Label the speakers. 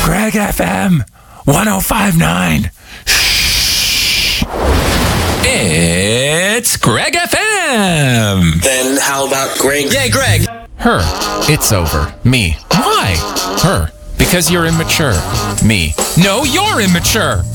Speaker 1: Greg FM 1059. It's Greg FM.
Speaker 2: Then how about Greg?
Speaker 1: Yeah, Greg. Her. It's over. Me. Why? Her. Because you're immature. Me. No, you're immature.